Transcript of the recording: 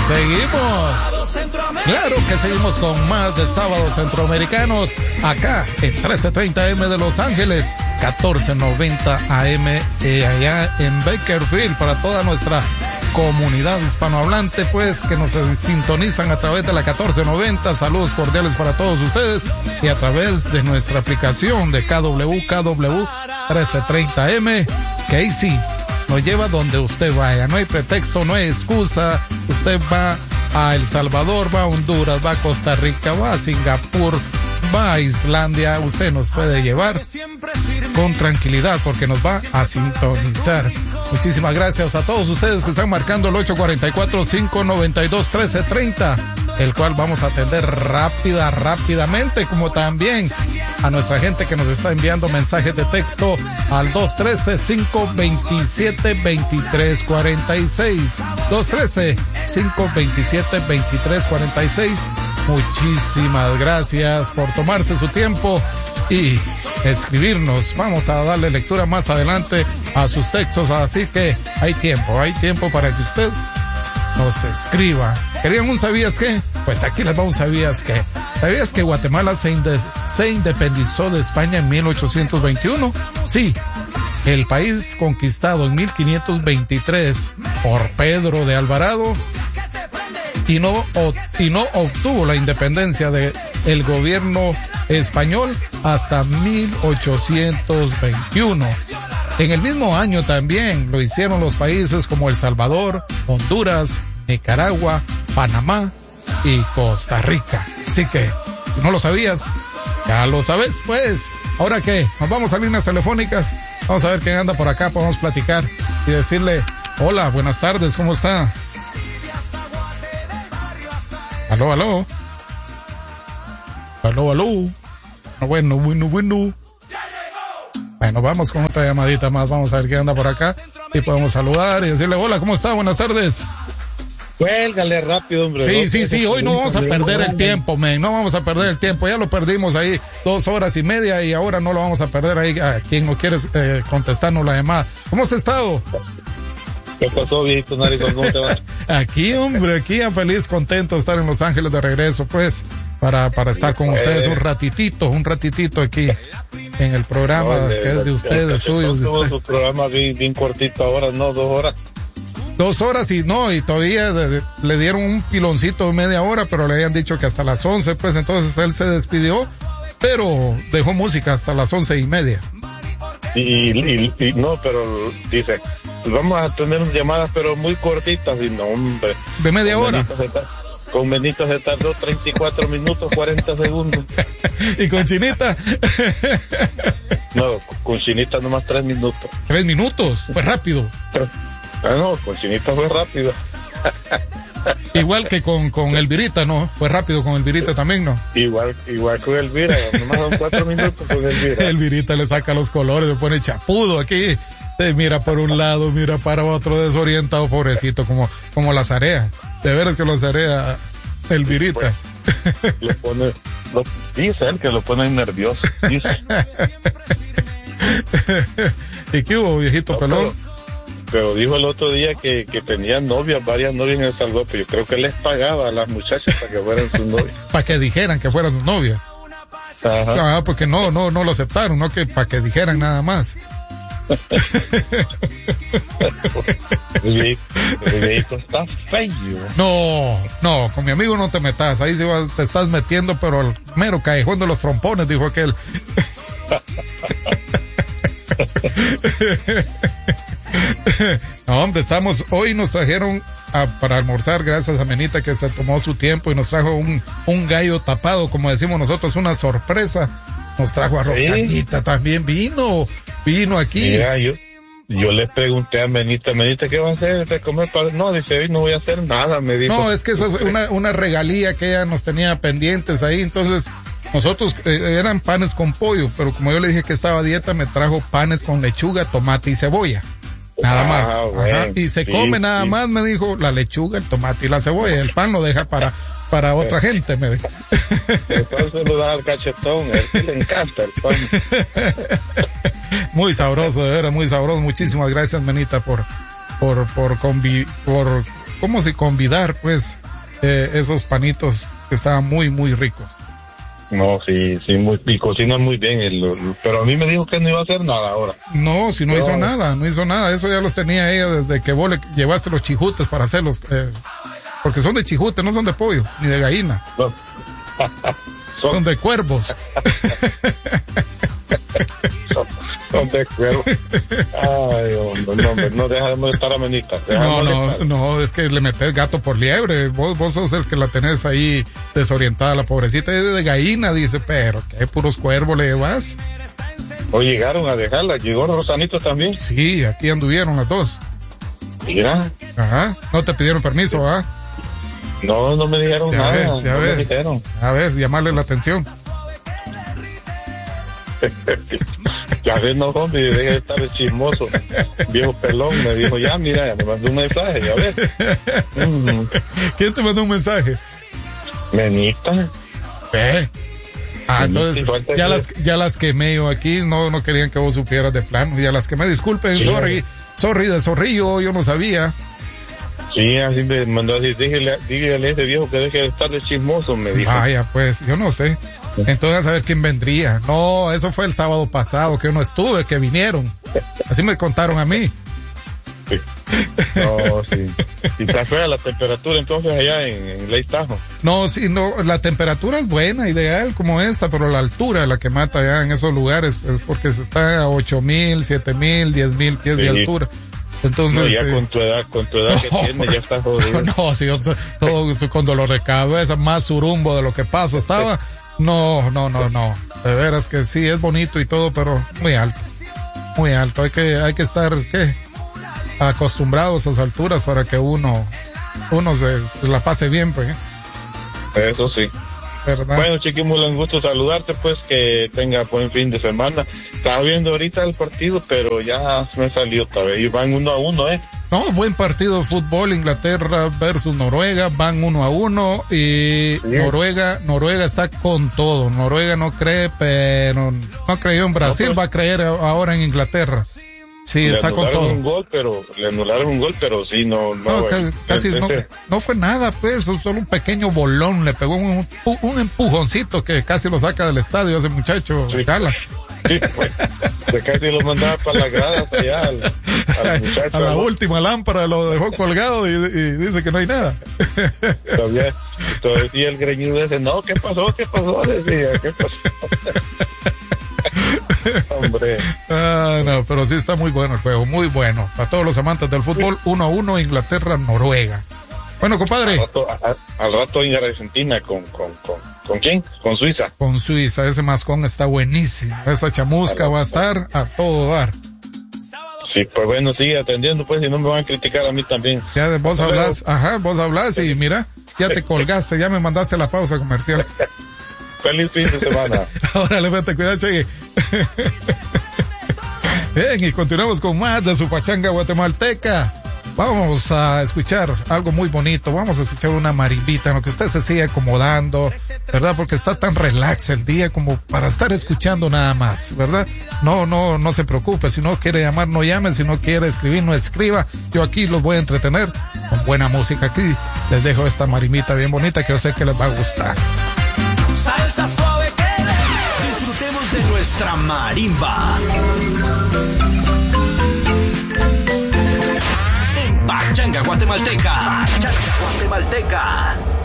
Seguimos. Claro que seguimos con más de Sábados Centroamericanos acá en 1330 AM de Los Ángeles, 1490 AM allá en Bakersfield para toda nuestra comunidad hispanohablante, pues, que nos sintonizan a través de la 1490. Saludos cordiales para todos ustedes y a través de nuestra aplicación de KW 1330M, que ahí sí nos lleva donde usted vaya, no hay pretexto, no hay excusa. Usted va a El Salvador, va a Honduras, va a Costa Rica, va a Singapur, va a Islandia, usted nos puede llevar con tranquilidad porque nos va a sintonizar. Muchísimas gracias a todos ustedes que están marcando el 844-592-1330, el cual vamos a atender rápidamente, como también a nuestra gente que nos está enviando mensajes de texto al 213-527-2346. 213-527-2346. Muchísimas gracias por tomarse su tiempo y escribirnos. Vamos a darle lectura más adelante a sus textos, así que hay tiempo para que usted nos escriba. ¿Querían un sabías qué? Pues aquí les va un sabías qué. ¿Sabías que Guatemala se independizó de España en 1821? Sí, el país conquistado en 1523 por Pedro de Alvarado y no obtuvo la independencia de el gobierno español hasta 1821. En el mismo año también lo hicieron los países como El Salvador, Honduras, Nicaragua, Panamá y Costa Rica. Así que, si no lo sabías, ya lo sabes, pues. ¿Ahora qué? Nos vamos a líneas telefónicas. Vamos a ver quién anda por acá, podemos platicar y decirle, hola, buenas tardes, ¿cómo está? Aló. Bueno. Bueno, vamos con otra llamadita más, vamos a ver quién anda por acá y podemos saludar y decirle, hola, ¿cómo está? Buenas tardes. Cuélgale rápido, hombre. Sí, hoy no vamos a perder el tiempo, no vamos a perder el tiempo, ya lo perdimos ahí 2 horas y media y ahora no lo vamos a perder ahí a quien no quiere contestarnos la llamada. ¿Cómo has estado? ¿Qué pasó, viejito naricón? ¿Cómo te va? Aquí, hombre, aquí feliz, contento de estar en Los Ángeles de regreso, pues, para estar con ustedes un ratitito aquí en el programa que es de ustedes, suyo. Todo su programa bien cortito ahora, ¿no? 2 horas. 2 horas y todavía le dieron un piloncito de media hora, pero le habían dicho que hasta las 11, pues entonces él se despidió, pero dejó música hasta las 11:30. Y no, pero dice, vamos a tener llamadas, pero muy cortitas, y no, hombre. ¿De media hora? Con Benito se tardó 34 minutos, 40 segundos. ¿Y con Chinita? No, con Chinita nomás 3 minutos. 3 minutos, fue rápido. No, con Chinita fue rápido. Igual que con Elvirita, ¿no? Fue rápido con Elvirita también, ¿no? Igual con Elvira, nomás son 4 minutos con Elvira. Elvirita le saca los colores, le pone chapudo aquí. Mira por un lado, mira para otro, desorientado, pobrecito, como la zarea. De veras que lo zarea Elvirita. Pues, dice él que lo pone nervioso. Dice. ¿Y qué hubo, viejito pelón? Pero dijo el otro día que tenía varias novias en El Salvador, pero yo creo que les pagaba a las muchachas para que fueran sus novias. Para que dijeran que fueran sus novias. Ajá. Porque no lo aceptaron, no que para que dijeran nada más. El viejito está feo. No, con mi amigo no te metas, ahí te estás metiendo, pero al mero callejón de los trompones, dijo aquel. No, hombre, hoy nos trajeron para almorzar, gracias a Menita que se tomó su tiempo y nos trajo un gallo tapado, como decimos nosotros, una sorpresa. Nos trajo a Roxanita, también vino aquí. Mira, yo le pregunté a Menita, ¿qué va a hacer de comer? No, dice, hoy no voy a hacer nada, me dijo. No, es que esa es una regalía que ella nos tenía pendientes ahí, entonces nosotros eran panes con pollo, pero como yo le dije que estaba a dieta, me trajo panes con lechuga, tomate y cebolla. Nada más. Bueno, y se come nada más, me dijo, la lechuga, el tomate y la cebolla. El pan lo deja para otra gente, me dijo. Entonces lo da al cachetón, a él le encanta el pan. Muy sabroso, de veras, muy sabroso. Muchísimas gracias, Menita, por como si convidar, pues, esos panitos que estaban muy, muy ricos. No, sí, y cocina muy bien, pero a mí me dijo que no iba a hacer nada ahora. No, si no hizo nada, eso ya los tenía ella desde que vos le llevaste los chijutes para hacerlos, porque son de chijute, no son de pollo, ni de gallina. No. Son de cuervos. Son de cuervos. Ay, hombre, no deja de molestar a Menita. No, es que le metes gato por liebre. Vos sos el que la tenés ahí desorientada, la pobrecita es de gallina, dice, pero qué puros cuervos le llevas. O llegaron a dejarla, llegó Rosanito también. Sí, aquí anduvieron las dos. Mira. Ajá, no te pidieron permiso, ¿ah? No me dijeron nada. Ya ves, llamarle la atención. Ya ves, no, hombre, deja de estar de chismoso. Viejo pelón, me dijo, ya, mira, me mandó un mensaje, ya ves. ¿Quién te mandó un mensaje? Menita. Entonces, ya las quemé yo aquí, no querían que vos supieras de plano, ya las quemé, disculpen, sí, sorry de zorrillo, yo no sabía. Sí, así me mandó así, dígale a ese viejo que deje de estar de chismoso, me dijo. Vaya, pues, yo no sé. Entonces, a ver quién vendría. No, eso fue el sábado pasado, que yo no estuve, que vinieron. Así me contaron a mí. Sí. No, sí. Y está fea la temperatura entonces allá en Ley Tajo. No, sí, no, la temperatura es buena, ideal como esta, pero la altura es la que mata allá en esos lugares, pues, porque se está a 8,000, 7,000, 10,000 pies de altura. Entonces, no, ya con tu edad que tienes, ya estás jodido. No, sí, todo con dolor de cabeza, más surumbo de lo que pasó estaba. No. De veras que sí, es bonito y todo, pero muy alto. Muy alto. Hay que estar, acostumbrados a esas alturas para que uno se la pase bien, pues. Eso sí. ¿Verdad? Bueno, Chiquimula, un gusto saludarte, pues, que tenga buen fin de semana. Estaba viendo ahorita el partido, pero ya me salió otra vez. Y van 1-1, No, buen partido de fútbol, Inglaterra versus Noruega, van 1-1 y sí. Noruega está con todo. Noruega no cree, pero no creyó en Brasil, va a creer ahora en Inglaterra. Sí, está con todo. Le anularon un gol, pero sí, no casi no fue nada, pues, solo un pequeño bolón, le pegó un empujoncito que casi lo saca del estadio ese muchacho, sí. Cala. Sí, pues, casi lo mandaba para las gradas allá al muchacho. A la última lámpara lo dejó colgado y dice que no hay nada. Todavía el greñudo ese, no, ¿qué pasó? Decía, ¿qué pasó? Hombre. No, pero sí está muy bueno el juego, muy bueno. Para todos los amantes del fútbol, 1-1 Inglaterra-Noruega. Bueno, compadre. Al rato en Argentina ¿con quién? Con Suiza. Con Suiza, ese mascón está buenísimo. Esa chamusca va a estar a todo dar. Sí, pues bueno, sigue atendiendo, pues, y no me van a criticar a mí también. Ya vos hablas y mira, ya te colgaste, ya me mandaste la pausa comercial. Feliz fin de semana. Órale, vete, cuidado, Chegue. Bien, y continuamos con más de su pachanga guatemalteca. Vamos a escuchar algo muy bonito. Vamos a escuchar una marimbita en lo que usted se sigue acomodando, ¿verdad? Porque está tan relax el día como para estar escuchando nada más, ¿verdad? No se preocupe. Si no quiere llamar, no llame. Si no quiere escribir, no escriba. Yo aquí los voy a entretener con buena música. Aquí les dejo esta marimbita bien bonita que yo sé que les va a gustar. Salsa suave que disfrutemos de nuestra marimba. En Pachanga Guatemalteca. Pachanga Guatemalteca.